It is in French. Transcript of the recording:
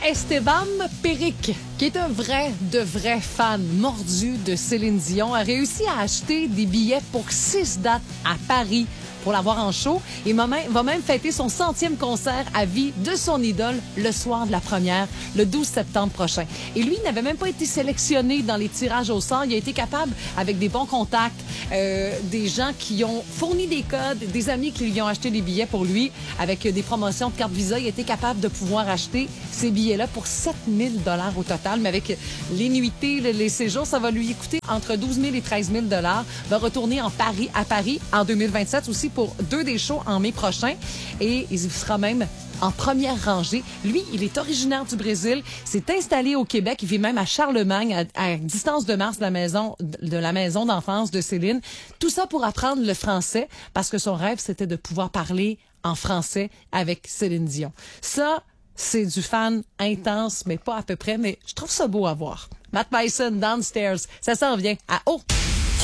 Esteban Peric, qui est un vrai fan mordu de Céline Dion, a réussi à acheter des billets pour 6 dates à Paris pour la voir en show. Il va même fêter son 100e concert à vie de son idole le soir de la première, le 12 septembre prochain. Et lui, il n'avait même pas été sélectionné dans les tirages au sort. Il a été capable, avec des bons contacts, des gens qui ont fourni des codes, des amis qui lui ont acheté des billets pour lui, avec des promotions de carte Visa, il a été capable de pouvoir acheter ces billets-là pour 7 000 $ au total. Mais avec les nuitées, les séjours, ça va lui coûter entre 12 000 et 13 000 $. Va retourner à Paris en 2027 aussi pour 2 des shows en mai prochain. Et il sera même en première rangée. Lui, il est originaire du Brésil, s'est installé au Québec, il vit même à Charlemagne, à distance de marche de la maison d'enfance de Céline. Tout ça pour apprendre le français, parce que son rêve, c'était de pouvoir parler en français avec Céline Dion. Ça, c'est du fan intense, mais pas à peu près, mais je trouve ça beau à voir. Matt Bison, Downstairs, ça s'en vient à haut.